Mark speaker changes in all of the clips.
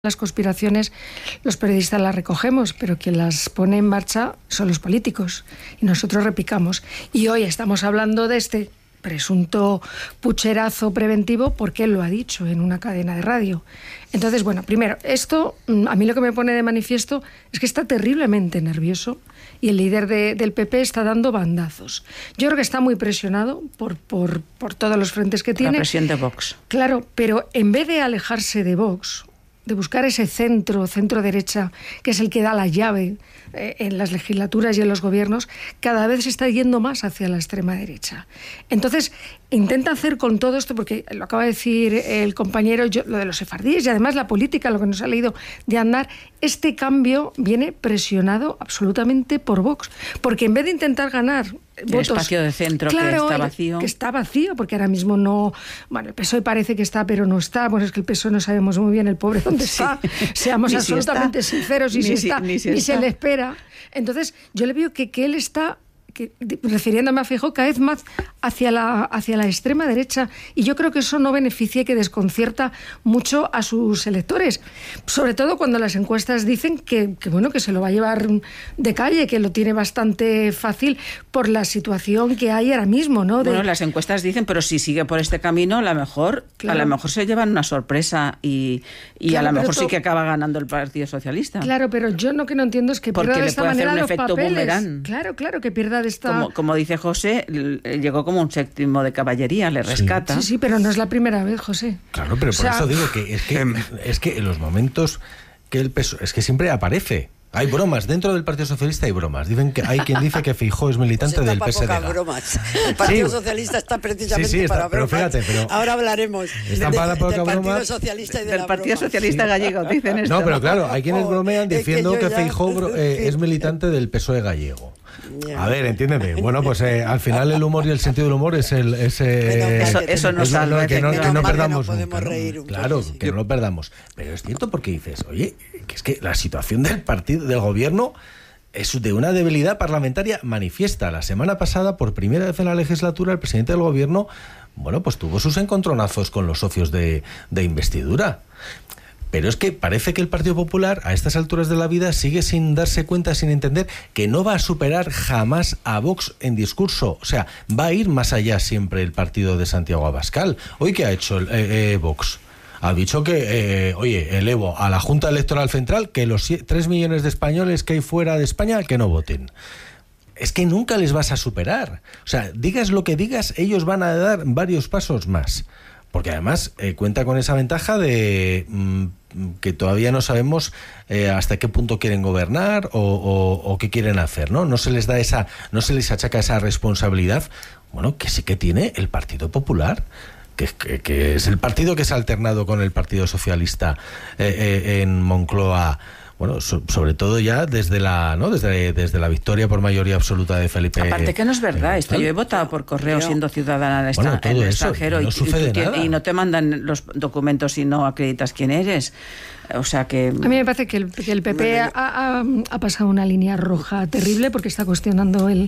Speaker 1: Las conspiraciones los periodistas las recogemos, pero quien las pone en marcha son los políticos y nosotros repicamos. Y hoy estamos hablando de este presunto pucherazo preventivo porque él lo ha dicho en una cadena de radio. Entonces, bueno, primero, esto a mí lo que me pone de manifiesto es que está terriblemente nervioso y el líder del PP está dando bandazos. Yo creo que está muy presionado por todos los frentes que tiene.
Speaker 2: La presión de Vox.
Speaker 1: Claro, pero en vez de alejarse de Vox, de buscar ese centro-derecha, que es el que da la llave en las legislaturas y en los gobiernos, cada vez se está yendo más hacia la extrema derecha. Entonces, intenta hacer con todo esto, porque lo acaba de decir el compañero, lo de los sefardíes y además la política, lo que nos ha leído de Aznar, este cambio viene presionado absolutamente por Vox, porque en vez de intentar ganar
Speaker 2: el
Speaker 1: votos,
Speaker 2: espacio de centro,
Speaker 1: claro,
Speaker 2: que está vacío.
Speaker 1: Que está vacío, porque ahora mismo no... Bueno, el PSOE parece que está, pero no está. Bueno, es que el PSOE no sabemos muy bien el pobre dónde está. Seamos absolutamente sinceros, y ni se le espera. Entonces, yo le veo que él está... refiriéndome a Feijóo, cada vez más hacia la extrema derecha, y yo creo que eso no beneficia y que desconcierta mucho a sus electores, sobre todo cuando las encuestas dicen que se lo va a llevar de calle, que lo tiene bastante fácil por la situación que hay ahora mismo, ¿no?
Speaker 2: Bueno, las encuestas dicen, pero si sigue por este camino, a lo mejor se llevan una sorpresa y a lo mejor sí que acaba ganando el Partido Socialista.
Speaker 1: Claro, pero yo lo que no entiendo es que pierda de esta manera los papeles. Boomerang. Claro, que pierda de esta...
Speaker 2: Como dice José, llegó como un séptimo de caballería, le rescata.
Speaker 1: Sí, pero no es la primera vez, José.
Speaker 3: Claro, pero por eso digo que es que en los momentos que el PSOE... Es que siempre aparece. Hay bromas, dentro del Partido Socialista hay bromas. Dicen que hay quien dice que Feijóo es militante del PSD.
Speaker 4: Bromas. El Partido Socialista está precisamente para
Speaker 3: pero
Speaker 4: bromas.
Speaker 3: Fíjate,
Speaker 4: ahora hablaremos
Speaker 3: del Partido
Speaker 4: Socialista y
Speaker 2: del Partido Socialista gallego, dicen esto.
Speaker 3: No, pero claro, hay quienes bromean diciendo que Feijóo es militante del PSOE gallego. A ver, entiéndeme. Bueno, pues al final el humor y el sentido del humor es
Speaker 2: eso nos salva.
Speaker 3: Que no perdamos nunca,
Speaker 4: reír
Speaker 3: claro, que no lo perdamos. Pero es cierto porque dices, oye, que es que la situación del partido, del gobierno, es de una debilidad parlamentaria manifiesta. La semana pasada, por primera vez en la legislatura, el presidente del gobierno, pues tuvo sus encontronazos con los socios de investidura. Pero es que parece que el Partido Popular, a estas alturas de la vida, sigue sin darse cuenta, sin entender que no va a superar jamás a Vox en discurso. O sea, va a ir más allá siempre el partido de Santiago Abascal. ¿Hoy qué ha hecho Vox? Ha dicho que, elevo a la Junta Electoral Central que los 3 millones de españoles que hay fuera de España que no voten. Es que nunca les vas a superar. O sea, digas lo que digas, ellos van a dar varios pasos más. Porque además cuenta con esa ventaja de que todavía no sabemos hasta qué punto quieren gobernar o qué quieren hacer, ¿no? No se les achaca esa responsabilidad, que sí que tiene el Partido Popular, que es el partido que se ha alternado con el Partido Socialista en Moncloa. Sobre todo ya desde la victoria por mayoría absoluta de Felipe.
Speaker 2: Aparte que no es verdad esto. Yo he votado por correo siendo ciudadana en el extranjero y no te mandan los documentos si no acreditas quién eres. O sea que...
Speaker 1: A mí me parece que el PP ha pasado una línea roja terrible porque está cuestionando el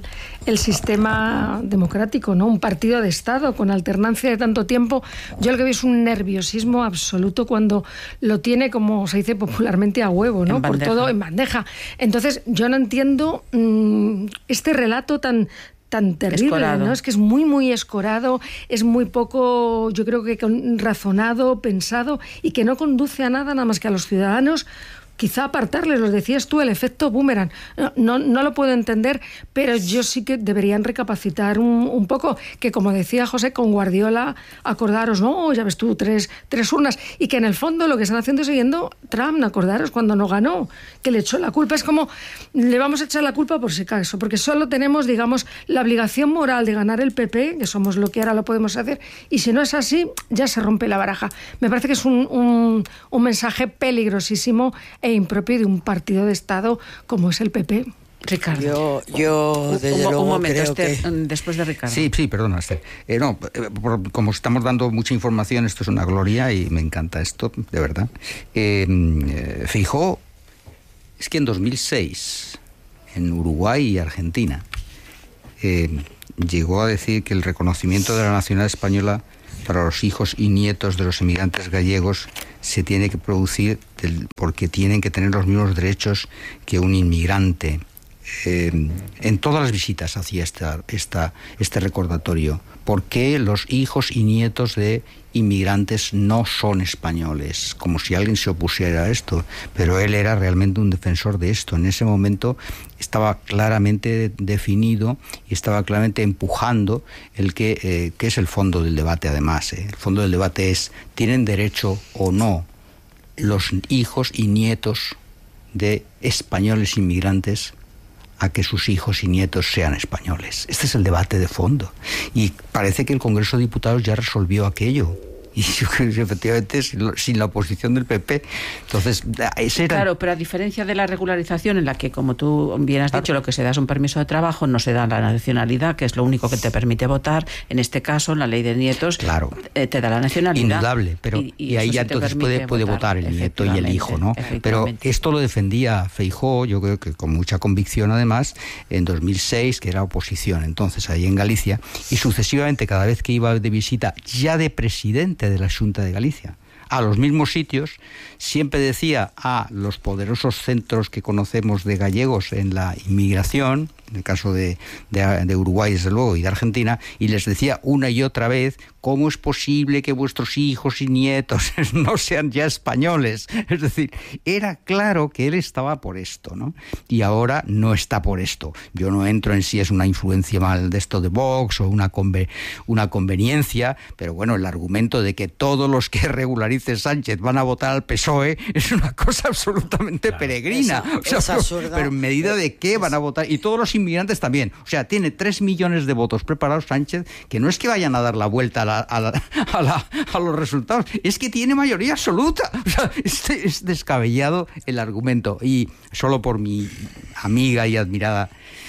Speaker 1: sistema democrático, ¿no? Un partido de Estado con alternancia de tanto tiempo. Yo lo que veo es un nerviosismo absoluto cuando lo tiene, como se dice popularmente, a huevo, ¿no? Por todo en bandeja. Entonces, yo no entiendo este relato tan terrible, escorado, ¿no? Es que es muy, muy escorado, es muy poco, yo creo que razonado, pensado, y que no conduce a nada más que a los ciudadanos, quizá apartarles, lo decías tú, el efecto boomerang. No lo puedo entender, pero yo sí que deberían recapacitar un poco, que como decía José, con Guardiola, acordaros, ya ves tú, tres urnas, y que en el fondo lo que están haciendo es siguiendo Trump, acordaros cuando no ganó, que le echó la culpa. Es como, le vamos a echar la culpa por si acaso, porque solo tenemos, digamos, la obligación moral de ganar el PP, que somos lo que ahora lo podemos hacer, y si no es así, ya se rompe la baraja. Me parece que es un mensaje peligrosísimo e impropio de un partido de Estado como es el PP.
Speaker 2: Ricardo.
Speaker 4: Yo desde luego
Speaker 2: un momento,
Speaker 4: creo que...
Speaker 2: después de Ricardo.
Speaker 5: Sí, perdona, Esther. Como estamos dando mucha información, esto es una gloria y me encanta esto, de verdad. Feijóo, es que en 2006, en Uruguay y Argentina, llegó a decir que el reconocimiento de la nacionalidad española para los hijos y nietos de los emigrantes gallegos se tiene que producir porque tienen que tener los mismos derechos que un inmigrante. En todas las visitas hacía este recordatorio. ¿Por qué los hijos y nietos de inmigrantes no son españoles? Como si alguien se opusiera a esto. Pero él era realmente un defensor de esto. En ese momento estaba claramente definido y estaba claramente empujando el que es el fondo del debate, además. El fondo del debate es: ¿tienen derecho o no los hijos y nietos de españoles inmigrantes a que sus hijos y nietos sean españoles? Este es el debate de fondo. Y parece que el Congreso de Diputados ya resolvió aquello. Y efectivamente sin la oposición del PP. Entonces, ese era...
Speaker 2: Claro, pero a diferencia de la regularización, en la que, como tú bien has dicho, lo que se da es un permiso de trabajo, no se da la nacionalidad, que es lo único que te permite votar. En este caso, la ley de nietos,
Speaker 5: claro,
Speaker 2: te da la nacionalidad.
Speaker 5: Indudable, pero y ahí ya entonces puede votar el nieto y el hijo, ¿no? Pero esto lo defendía Feijóo, yo creo que con mucha convicción además, en 2006, que era oposición entonces ahí en Galicia, y sucesivamente cada vez que iba de visita, ya de presidente de la Xunta de Galicia, a los mismos sitios, siempre decía a los poderosos centros que conocemos de gallegos en la inmigración, en el caso de Uruguay desde luego y de Argentina, y les decía una y otra vez: ¿cómo es posible que vuestros hijos y nietos no sean ya españoles? Es decir, era claro que él estaba por esto, ¿no? Y ahora no está por esto. Yo no entro en si es una influencia mal de esto de Vox o una conveniencia, pero bueno, el argumento de que todos los que regularice Sánchez van a votar al PSOE es una cosa absolutamente peregrina.
Speaker 4: Es absurda.
Speaker 5: Pero en medida de qué van a votar, y todos los inmigrantes también. O sea, tiene 3 millones de votos preparados Sánchez, que no es que vayan a dar la vuelta a los resultados, es que tiene mayoría absoluta. O sea, es descabellado el argumento. Y solo por mi amiga y admirada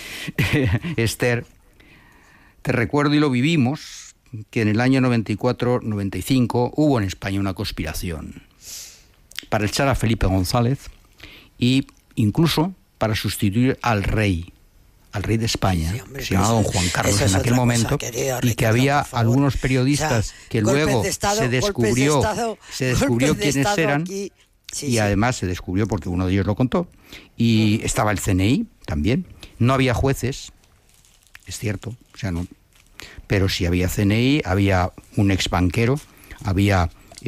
Speaker 5: Esther, te recuerdo, y lo vivimos, que en el año 94-95 hubo en España una conspiración para echar a Felipe González y incluso para sustituir al rey de España, sí, hombre, se llamaba don Juan Carlos en aquel momento, y que había algunos periodistas que luego se descubrió quiénes eran, aquí, y además se descubrió porque uno de ellos lo contó, y estaba el CNI también. No había jueces, es cierto, o sea, no, pero sí había CNI, había un exbanquero, había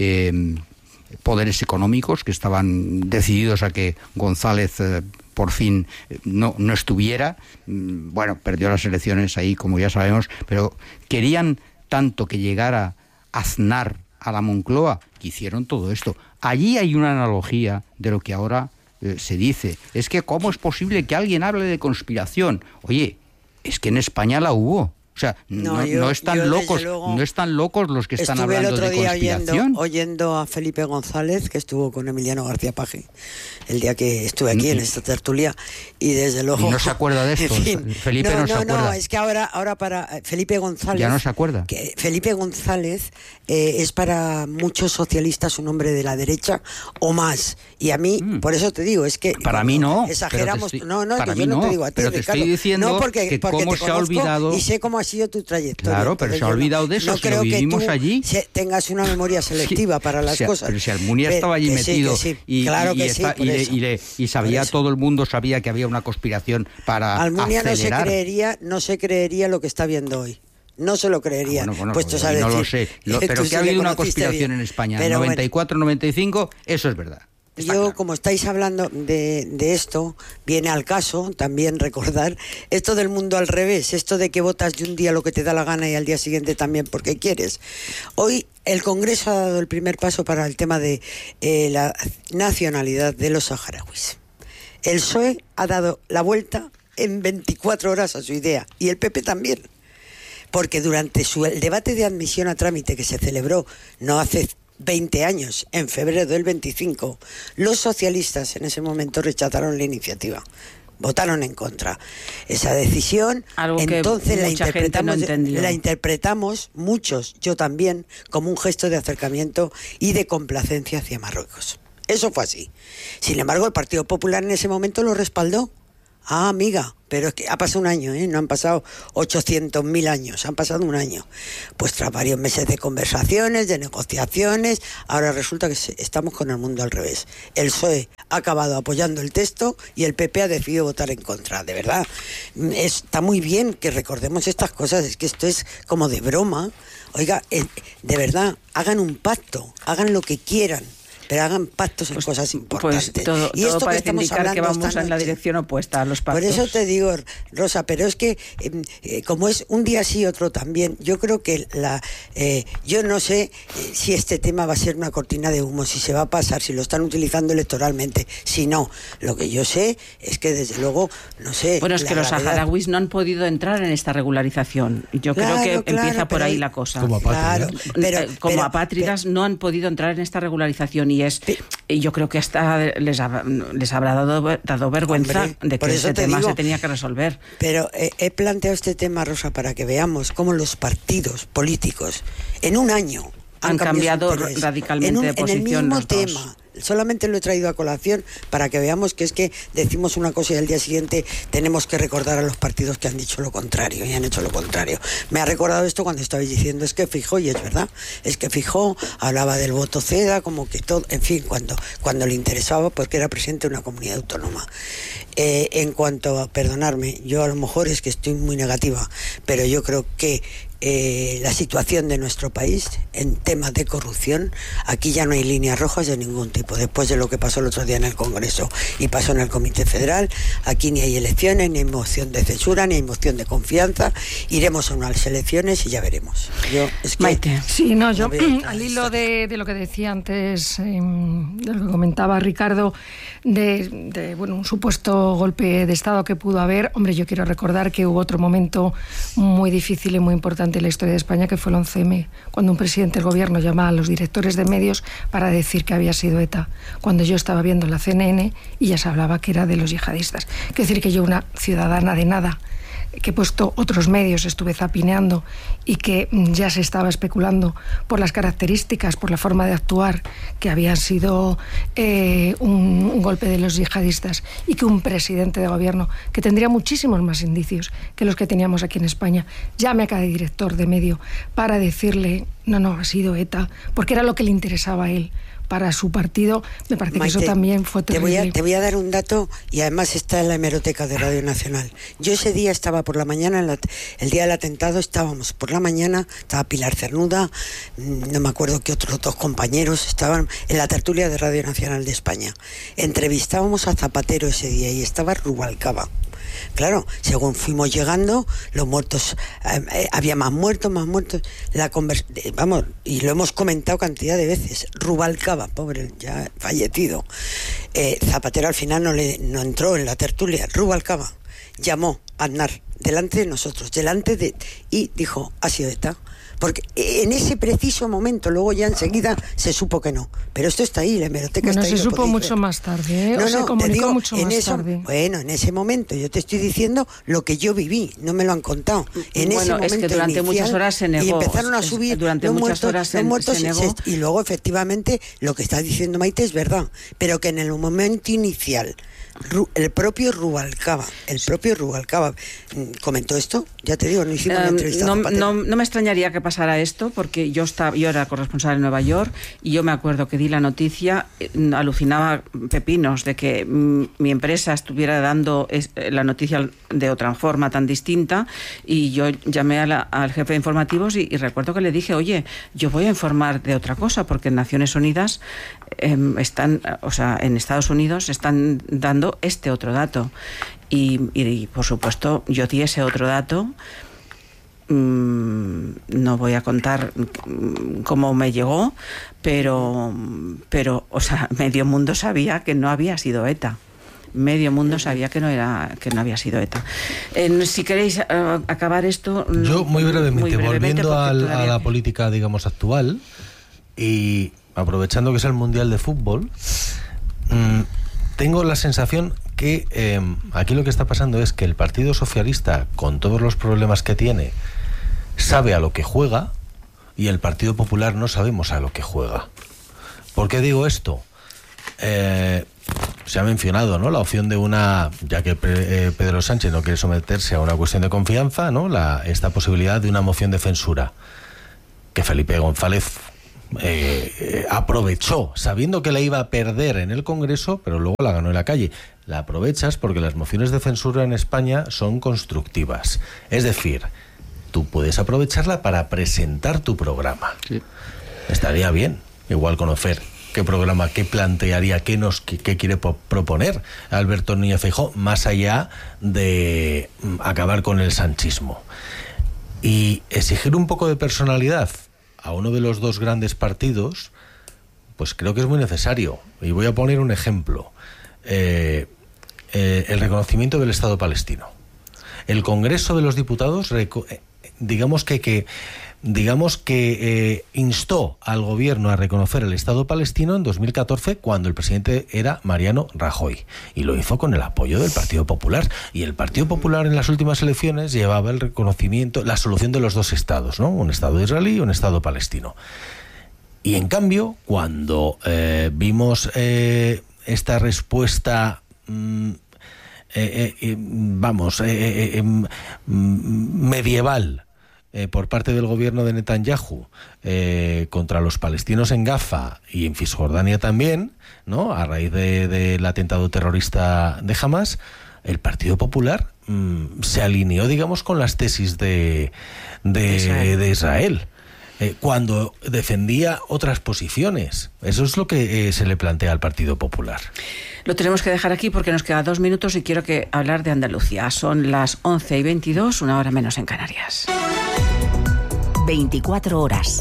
Speaker 5: poderes económicos que estaban decididos a que González por fin no estuviera. Bueno, perdió las elecciones ahí, como ya sabemos, pero querían tanto que llegara Aznar a la Moncloa que hicieron todo esto. Allí hay una analogía de lo que ahora se dice. Es que ¿cómo es posible que alguien hable de conspiración? Oye, es que en España la hubo. O sea, no están locos, no están locos los que están hablando de conspiración.
Speaker 4: Estuve el otro día oyendo a Felipe González, que estuvo con Emiliano García Paje, el día que estuve aquí en esta tertulia, y desde luego...
Speaker 5: ¿Y no se acuerda de esto? Felipe no se acuerda.
Speaker 4: No, es que ahora para Felipe González...
Speaker 5: ¿Ya no se acuerda?
Speaker 4: Que Felipe González es para muchos socialistas un hombre de la derecha o más. Y a mí, por eso te digo, es que...
Speaker 5: Para mí no.
Speaker 4: Exageramos.
Speaker 5: Para mí
Speaker 4: no te digo a ti,
Speaker 5: pero te
Speaker 4: Ricardo.
Speaker 5: Estoy diciendo que cómo se ha olvidado...
Speaker 4: Y sé cómo ha sido tu trayectoria.
Speaker 5: Claro, pero se ha olvidado de eso, no creo que tú allí.
Speaker 4: Tengas una memoria selectiva para las cosas.
Speaker 5: Pero si Almunia estaba allí metido y sabía, todo el mundo sabía que había una conspiración para
Speaker 4: Almunia
Speaker 5: acelerar.
Speaker 4: no se creería lo que está viendo hoy. No se lo creería.
Speaker 5: Puestos a decir, no lo sé. Pero que ha habido una conspiración en España. En 94-95, eso es verdad.
Speaker 4: Yo, como estáis hablando de esto, viene al caso también recordar esto del mundo al revés, esto de que votas de un día lo que te da la gana y al día siguiente también porque quieres. Hoy el Congreso ha dado el primer paso para el tema de la nacionalidad de los saharauis. El PSOE ha dado la vuelta en 24 horas a su idea, y el PP también. Porque durante el debate de admisión a trámite que se celebró no hace 20 años, en febrero del 25, los socialistas en ese momento rechazaron la iniciativa, votaron en contra. Esa decisión,
Speaker 2: algo
Speaker 4: entonces
Speaker 2: la
Speaker 4: interpretamos muchos, yo también, como un gesto de acercamiento y de complacencia hacia Marruecos. Eso fue así. Sin embargo, el Partido Popular en ese momento lo respaldó Ah, amiga, pero es que ha pasado un año, no han pasado 800.000 años, han pasado un año. Pues tras varios meses de conversaciones, de negociaciones, ahora resulta que estamos con el mundo al revés. El PSOE ha acabado apoyando el texto y el PP ha decidido votar en contra. De verdad, está muy bien que recordemos estas cosas, es que esto es como de broma. Oiga, de verdad, hagan un pacto, hagan lo que quieran, pero hagan pactos en cosas importantes.
Speaker 2: Pues todo parece indicar que vamos en la dirección opuesta a los pactos.
Speaker 4: Por eso te digo, Rosa, pero es que como es un día sí, otro también, yo creo que yo no sé si este tema va a ser una cortina de humo, si se va a pasar, si lo están utilizando electoralmente, si no. Lo que yo sé es que desde luego, no sé...
Speaker 2: Bueno, es que los saharauis no han podido entrar en esta regularización. Yo creo que empieza por ahí la cosa.
Speaker 3: Como apátridas.
Speaker 2: Como apátridas no han podido entrar en esta regularización. Y yo creo que hasta les habrá dado vergüenza, hombre, de que ese tema se tenía que resolver.
Speaker 4: Pero he planteado este tema, Rosa, para que veamos cómo los partidos políticos en un año
Speaker 2: han cambiado radicalmente de posición.
Speaker 4: En el mismo tema. Solamente lo he traído a colación para que veamos que es que decimos una cosa y al día siguiente tenemos que recordar a los partidos que han dicho lo contrario y han hecho lo contrario. Me ha recordado esto cuando estabais diciendo, es que Feijóo, y es verdad, es que Feijóo hablaba del voto CEDA, como que todo, en fin, cuando le interesaba, porque era presidente de una comunidad autónoma. En cuanto a, perdonarme, yo a lo mejor es que estoy muy negativa, pero yo creo que la situación de nuestro país en temas de corrupción, aquí ya no hay líneas rojas de ningún tipo. Después de lo que pasó el otro día en el Congreso y pasó en el Comité Federal, aquí ni hay elecciones, ni hay moción de censura, ni hay moción de confianza. Iremos a unas elecciones y ya veremos.
Speaker 2: Maite.
Speaker 1: Sí, no, yo al hilo de lo que decía antes, de lo que comentaba Ricardo, de un supuesto golpe de Estado que pudo haber, hombre, yo quiero recordar que hubo otro momento muy difícil y muy importante en la historia de España, que fue el 11M, cuando un presidente del gobierno llamaba a los directores de medios para decir que había sido ETA, cuando yo estaba viendo la CNN y ya se hablaba que era de los yihadistas. Quiero decir que yo, una ciudadana de nada, que he puesto otros medios, estuve zapineando y que ya se estaba especulando por las características, por la forma de actuar, que había sido un golpe de los yihadistas, y que un presidente de gobierno que tendría muchísimos más indicios que los que teníamos aquí en España llame a cada director de medio para decirle no, ha sido ETA, porque era lo que le interesaba a él para su partido. Me parece, Maite, que eso también fue terrible.
Speaker 4: Te voy a dar un dato, y además está en la hemeroteca de Radio Nacional. Yo ese día estaba por la mañana, el día del atentado, estábamos por la mañana, estaba Pilar Cernuda, no me acuerdo qué otros dos compañeros, estaban en la tertulia de Radio Nacional de España. Entrevistábamos a Zapatero ese día y estaba Rubalcaba. Claro, según fuimos llegando, los muertos, había más muertos, y lo hemos comentado cantidad de veces. Rubalcaba, pobre, ya fallecido. Zapatero al final no entró en la tertulia. Rubalcaba llamó a Aznar delante de nosotros, y dijo, ha sido ETA. Porque en ese preciso momento, luego ya enseguida se supo que no. Pero esto está ahí, la hemeroteca está ahí.
Speaker 1: Se supo mucho más tarde, ¿eh? Se comunicó mucho más tarde.
Speaker 4: Bueno, en ese momento, yo te estoy diciendo lo que yo viví, no me lo han contado. En ese momento
Speaker 2: es que durante muchas horas se negó.
Speaker 4: Y empezaron a subir
Speaker 2: durante muchas horas se negó.
Speaker 4: Y luego, efectivamente, lo que está diciendo Maite es verdad. Pero que en el momento inicial, el propio Rubalcaba comentó esto, ya te digo, no hicimos la entrevista.
Speaker 2: No me extrañaría que pasara esto, porque yo era corresponsal en Nueva York y yo me acuerdo que di la noticia, alucinaba pepinos de que mi empresa estuviera dando la noticia de otra forma tan distinta, y yo llamé al jefe de informativos y recuerdo que le dije, oye, yo voy a informar de otra cosa, porque en Naciones Unidas en Estados Unidos están dando este otro dato, y por supuesto yo di ese otro dato. No voy a contar cómo me llegó, pero medio mundo sabía que no había sido ETA. Medio mundo sabía que no había sido ETA. Si queréis acabar esto...
Speaker 3: Yo muy brevemente volviendo a la política, digamos, actual, y aprovechando que es el Mundial de Fútbol, tengo la sensación que aquí lo que está pasando es que el Partido Socialista, con todos los problemas que tiene, sabe a lo que juega, y el Partido Popular no sabemos a lo que juega. ¿Por qué digo esto? se ha mencionado, ¿no?, la opción de una, ya que Pedro Sánchez no quiere someterse a una cuestión de confianza, ¿no?, esta posibilidad de una moción de censura que Felipe González aprovechó, sabiendo que la iba a perder en el Congreso, pero luego la ganó en la calle. La aprovechas porque las mociones de censura en España son constructivas. Es decir, tú puedes aprovecharla para presentar tu programa. Sí. Estaría bien, igual conocer qué programa, qué plantearía, qué quiere proponer Alberto Núñez Feijóo, más allá de acabar con el sanchismo. Y exigir un poco de personalidad a uno de los dos grandes partidos, pues creo que es muy necesario. Y voy a poner un ejemplo. El reconocimiento del Estado palestino. El Congreso de los Diputados, digamos que instó al gobierno a reconocer el Estado palestino en 2014, cuando el presidente era Mariano Rajoy, y lo hizo con el apoyo del Partido Popular. Y el Partido Popular en las últimas elecciones llevaba el reconocimiento, la solución de los dos estados, ¿no?, un Estado israelí y un Estado palestino. Y en cambio, cuando vimos esta respuesta medieval por parte del gobierno de Netanyahu contra los palestinos en Gaza y en Cisjordania también, ¿no?, a raíz del atentado terrorista de Hamas, el Partido Popular se alineó, digamos, con las tesis de Israel. Cuando defendía otras posiciones. Eso es lo que se le plantea al Partido Popular.
Speaker 2: Lo tenemos que dejar aquí porque nos quedan 2 minutos y quiero hablar de Andalucía. Son las 11:22, 1 hora menos en Canarias.
Speaker 6: 24 horas.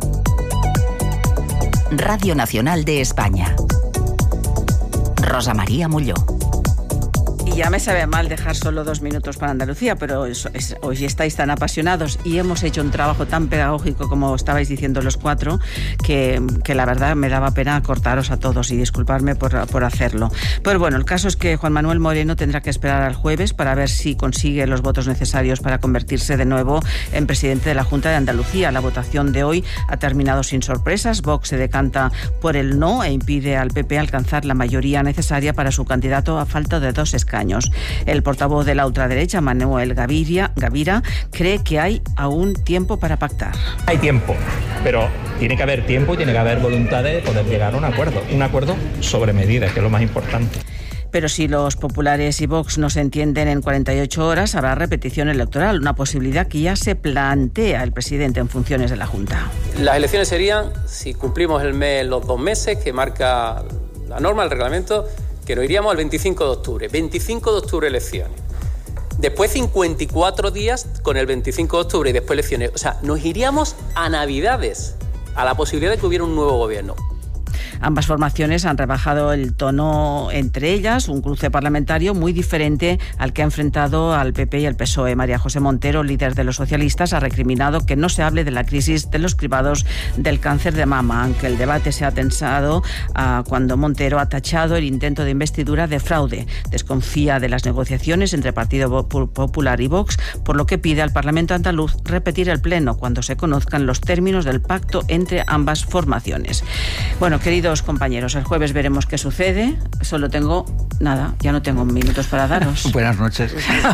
Speaker 6: Radio Nacional de España. Rosa María Molló.
Speaker 2: Y ya me sabe mal dejar solo 2 minutos para Andalucía, pero hoy estáis tan apasionados y hemos hecho un trabajo tan pedagógico, como estabais diciendo los 4, que la verdad me daba pena cortaros a todos y disculparme por hacerlo. Pero bueno, el caso es que Juan Manuel Moreno tendrá que esperar al jueves para ver si consigue los votos necesarios para convertirse de nuevo en presidente de la Junta de Andalucía. La votación de hoy ha terminado sin sorpresas. Vox se decanta por el no e impide al PP alcanzar la mayoría necesaria para su candidato a falta de 2 escaños. El portavoz de la ultraderecha, Manuel Gavira, cree que hay aún tiempo para pactar.
Speaker 7: Hay tiempo, pero tiene que haber tiempo y tiene que haber voluntad de poder llegar a un acuerdo sobre medidas, que es lo más importante.
Speaker 2: Pero si los populares y Vox no se entienden en 48 horas, habrá repetición electoral, una posibilidad que ya se plantea el presidente en funciones de la Junta.
Speaker 8: Las elecciones serían, si cumplimos los 2 meses que marca la norma, el reglamento, que nos iríamos al 25 de octubre. 25 de octubre elecciones. Después 54 días con el 25 de octubre y después elecciones. O sea, nos iríamos a Navidades, a la posibilidad de que hubiera un nuevo gobierno.
Speaker 2: Ambas formaciones han rebajado el tono entre ellas, un cruce parlamentario muy diferente al que ha enfrentado al PP y al PSOE. María José Montero, líder de los socialistas, ha recriminado que no se hable de la crisis de los cribados del cáncer de mama, aunque el debate se ha tensado cuando Montero ha tachado el intento de investidura de fraude. Desconfía de las negociaciones entre Partido Popular y Vox, por lo que pide al Parlamento andaluz repetir el pleno cuando se conozcan los términos del pacto entre ambas formaciones. Bueno, queridos compañeros, el jueves veremos qué sucede. Ya no tengo minutos para daros.
Speaker 5: Buenas noches.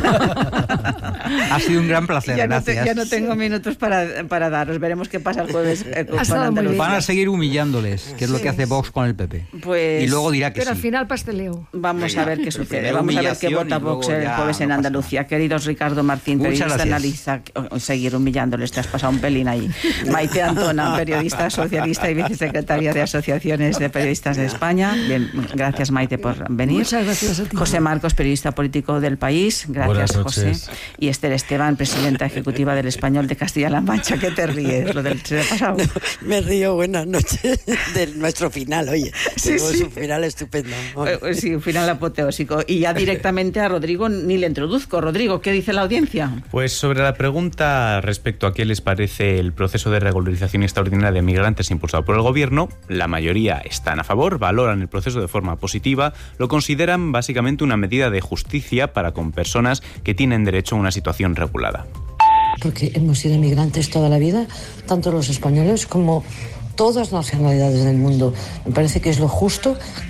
Speaker 5: Ha sido un gran placer, gracias.
Speaker 2: Ya no tengo minutos para daros. Veremos qué pasa el jueves con Andalucía.
Speaker 5: Van a seguir humillándoles, que es lo que hace Vox con el PP. Y luego dirá que
Speaker 1: pero
Speaker 5: sí.
Speaker 1: Al final pasteleo.
Speaker 2: Vamos a ver qué sucede. Vamos a ver qué vota Vox el jueves en Andalucía. Queridos Ricardo Martín, periodista, analiza. Seguir humillándoles, te has pasado un pelín ahí. Maite Antona, periodista socialista y vicesecretaria de Asociaciones de Periodistas de España. Bien, gracias, Maite, por venir.
Speaker 1: Muchas gracias a ti.
Speaker 2: José Marcos, periodista político del País. Gracias, José. Y Esther Esteban, presidenta ejecutiva del Español de Castilla-La Mancha. ¿Qué te ríes? Lo del se ha pasado.
Speaker 4: No, me río, buenas noches, de nuestro final, oye. Sí. Un final estupendo.
Speaker 2: Sí, un final apoteósico. Y ya directamente a Rodrigo ni le introduzco. Rodrigo, ¿qué dice la audiencia?
Speaker 9: Pues sobre la pregunta respecto a qué les parece el proceso de regularización extraordinaria de migrantes impulsado por el Gobierno, la mayoría están a favor, valoran el proceso de forma positiva, lo consideran básicamente una medida de justicia para con personas que tienen derecho a una situación regulada.
Speaker 10: Porque hemos sido inmigrantes toda la vida, tanto los españoles como todas las nacionalidades del mundo. Me parece que es lo justo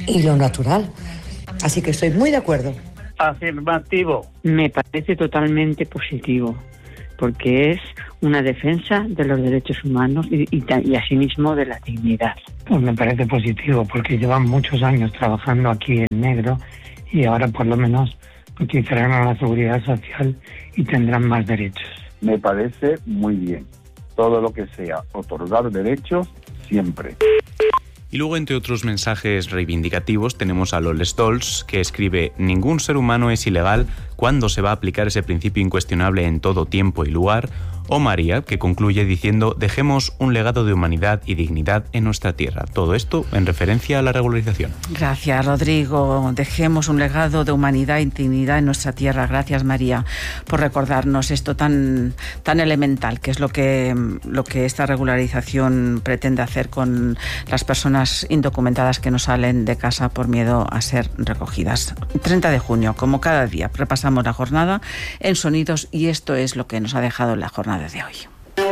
Speaker 10: y lo natural. Así que estoy muy de acuerdo.
Speaker 11: Afirmativo.
Speaker 12: Me parece totalmente positivo, porque es una defensa de los derechos humanos y asimismo de la dignidad.
Speaker 11: Pues me parece positivo, porque llevan muchos años trabajando aquí en negro y ahora por lo menos utilizarán a la seguridad social y tendrán más derechos.
Speaker 13: Me parece muy bien. Todo lo que sea otorgar derechos, siempre.
Speaker 9: Y luego, entre otros mensajes reivindicativos, tenemos a Loles Dolls, que escribe: ningún ser humano es ilegal. ¿Cuándo se va a aplicar ese principio incuestionable en todo tiempo y lugar? O María, que concluye diciendo: dejemos un legado de humanidad y dignidad en nuestra tierra. Todo esto en referencia a la regularización.
Speaker 2: Gracias, Rodrigo. Dejemos un legado de humanidad y dignidad en nuestra tierra. Gracias, María, por recordarnos esto tan elemental, que es lo que esta regularización pretende hacer con las personas indocumentadas que no salen de casa por miedo a ser recogidas. 30 de junio, como cada día, repasamos la jornada en sonidos, y esto es lo que nos ha dejado la jornada de hoy.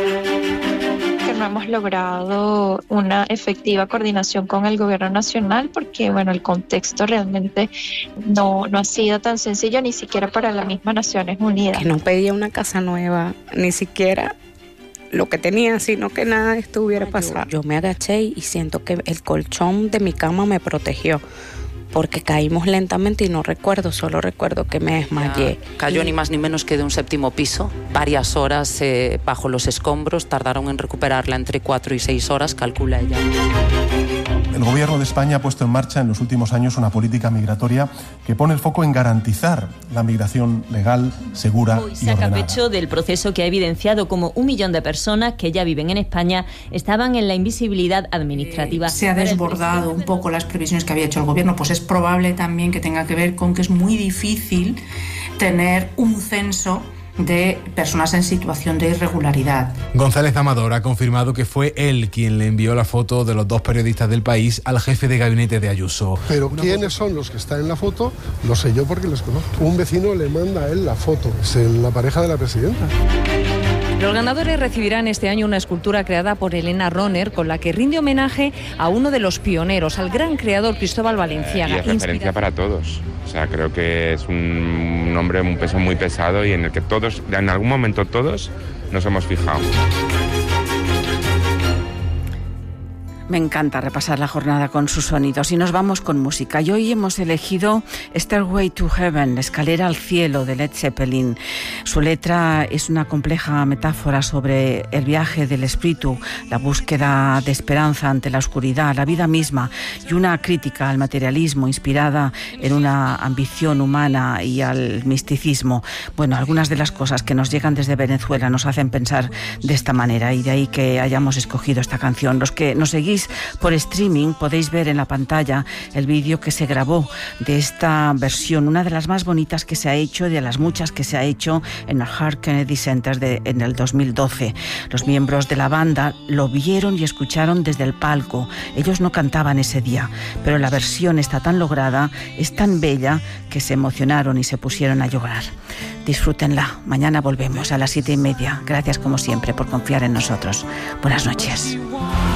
Speaker 14: Que no hemos logrado una efectiva coordinación con el gobierno nacional, porque el contexto realmente no ha sido tan sencillo, ni siquiera para las mismas Naciones Unidas.
Speaker 15: Que no pedía una casa nueva, ni siquiera lo que tenía, sino que nada de esto hubiera pasado. Yo me agaché y siento que el colchón de mi cama me protegió, porque caímos lentamente y no recuerdo, solo recuerdo que me desmayé.
Speaker 16: Cayó ni más ni menos que de un 7º piso, varias horas bajo los escombros, tardaron en recuperarla entre 4 y 6 horas, calcula ella.
Speaker 17: El Gobierno de España ha puesto en marcha en los últimos años una política migratoria que pone el foco en garantizar la migración legal, segura
Speaker 18: Hoy
Speaker 17: y ordenada.
Speaker 18: saca pecho del proceso que ha evidenciado cómo 1 millón de personas que ya viven en España estaban en la invisibilidad administrativa.
Speaker 19: Se ha desbordado un poco las previsiones que había hecho el Gobierno, pues es probable también que tenga que ver con que es muy difícil tener un censo de personas en situación de irregularidad.
Speaker 20: González Amador ha confirmado que fue él quien le envió la foto de los 2 periodistas del País al jefe de gabinete de Ayuso.
Speaker 21: Pero ¿quiénes son los que están en la foto? Lo sé yo porque les conozco. Un vecino le manda a él la foto, es la pareja de la presidenta.
Speaker 22: Los ganadores recibirán este año una escultura creada por Elena Roner, con la que rinde homenaje a uno de los pioneros, al gran creador Cristóbal Valenciaga.
Speaker 23: Y es referencia para todos. O sea, creo que es un hombre, un peso muy pesado y en el que todos, en algún momento todos, nos hemos fijado.
Speaker 2: Me encanta repasar la jornada con sus sonidos y nos vamos con música. Y hoy hemos elegido Stairway to Heaven, Escalera al Cielo, de Led Zeppelin. Su letra es una compleja metáfora sobre el viaje del espíritu, la búsqueda de esperanza ante la oscuridad, la vida misma, y una crítica al materialismo inspirada en una ambición humana y al misticismo. Bueno, algunas de las cosas que nos llegan desde Venezuela nos hacen pensar de esta manera, y de ahí que hayamos escogido esta canción. Los que nos seguís por streaming podéis ver en la pantalla el vídeo que se grabó de esta versión, una de las más bonitas que se ha hecho, de las muchas que se ha hecho en el Hart Kennedy Center en el 2012. Los miembros de la banda lo vieron y escucharon desde el palco. Ellos no cantaban ese día, pero la versión está tan lograda, es tan bella, que se emocionaron y se pusieron a llorar. Disfrútenla. Mañana volvemos a las 7:30. Gracias como siempre por confiar en nosotros. Buenas noches.